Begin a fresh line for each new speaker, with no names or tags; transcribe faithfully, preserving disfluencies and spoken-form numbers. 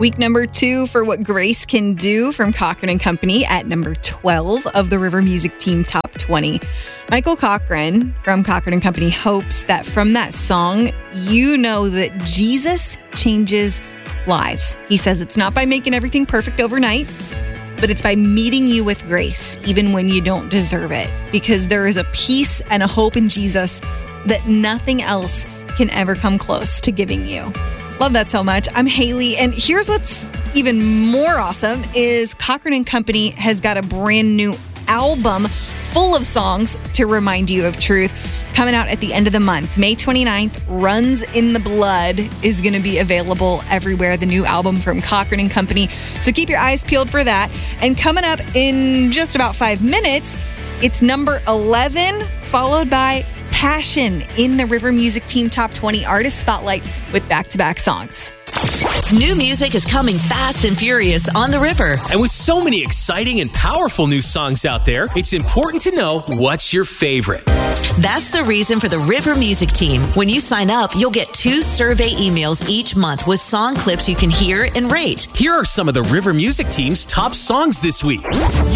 Week number two for What Grace Can Do from Cochran and Company at number twelve of the River Music Team Top twenty. Michael Cochran from Cochran and Company hopes that from that song, you know that Jesus changes lives. He says it's not by making everything perfect overnight, but it's by meeting you with grace, even when you don't deserve it, because there is a peace and a hope in Jesus that nothing else can ever come close to giving you. Love that so much. I'm Haley, and here's what's even more awesome is Cochran and Company has got a brand new album full of songs to remind you of truth coming out at the end of the month. May twenty-ninth, Runs in the Blood is going to be available everywhere, the new album from Cochran and Company. So keep your eyes peeled for that. And coming up in just about five minutes, it's number eleven, followed by Passion in the River Music Team Top twenty Artist Spotlight with back-to-back songs.
New music is coming fast and furious on the river.
And with so many exciting and powerful new songs out there, it's important to know what's your favorite.
That's the reason for the River Music Team. When you sign up, you'll get two survey emails each month with song clips you can hear and rate.
Here are some of the River Music Team's top songs this week.